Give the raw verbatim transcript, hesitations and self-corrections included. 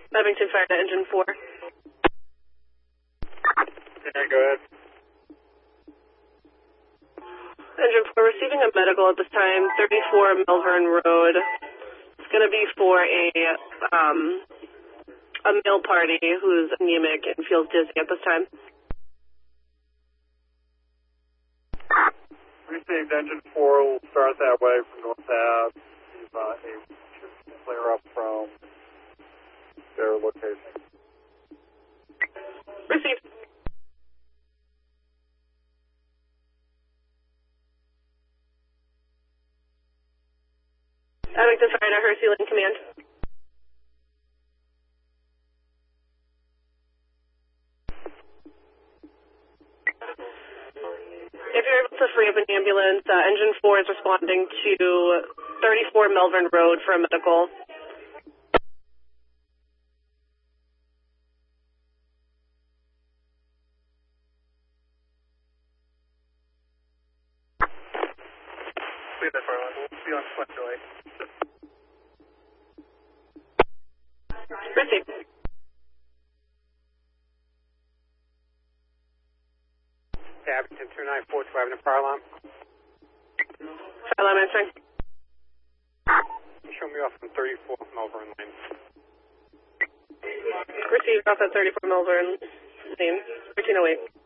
Abington Fire to Engine four. Yeah, go ahead. Engine four, receiving a medical at this time, thirty-four Melbourne Road. It's going to be for a, um, a male party who's anemic and feels dizzy at this time. Received Engine four will start that way from North Ave. He's uh, able to clear up from their location. Received. Abington Fire to Hersey Lane Command. If you're able to free up an ambulance, uh, Engine four is responding to thirty-four Melbourne Road for a medical. Leave that far. We'll be on Fletcher. Received. Abington two nine four, driving the fire alarm. Fire alarm answering. Show me off from thirty-four Melbourne Lane. Received off at thirty-four Melbourne Lane, thirteen oh eight.